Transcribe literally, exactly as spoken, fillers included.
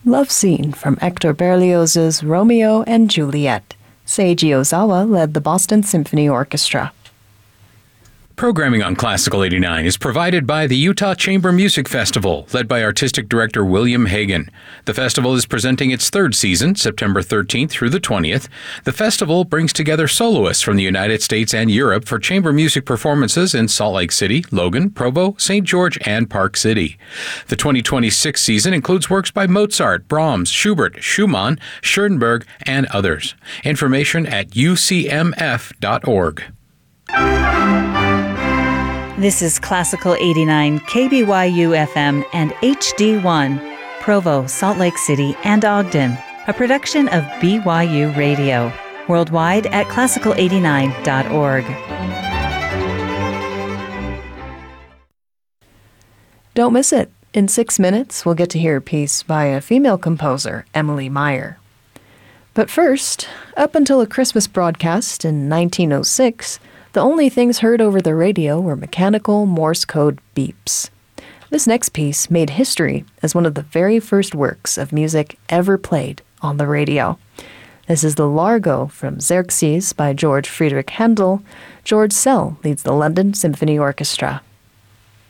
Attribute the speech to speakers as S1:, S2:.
S1: Love Scene from Hector Berlioz's Romeo and Juliet. Seiji Ozawa led the Boston Symphony Orchestra.
S2: Programming on Classical eighty-nine is provided by the Utah Chamber Music Festival, led by Artistic Director William Hagan. The festival is presenting its third season, September thirteenth through the twentieth. The festival brings together soloists from the United States and Europe for chamber music performances in Salt Lake City, Logan, Provo, Saint George, and Park City. The twenty twenty-six season includes works by Mozart, Brahms, Schubert, Schumann, Schoenberg, and others. Information at u c m f dot org.
S3: This is Classical eighty-nine, K B Y U F M and H D one, Provo, Salt Lake City, and Ogden, a production of B Y U Radio, worldwide at classical eighty-nine dot org.
S1: Don't miss it. In six minutes, we'll get to hear a piece by a female composer, Emily Meyer. But first, up until a Christmas broadcast in nineteen oh six, the only things heard over the radio were mechanical Morse code beeps. This next piece made history as one of the very first works of music ever played on the radio. This is the Largo from Xerxes by George Friedrich Handel. George Szell leads the London Symphony Orchestra.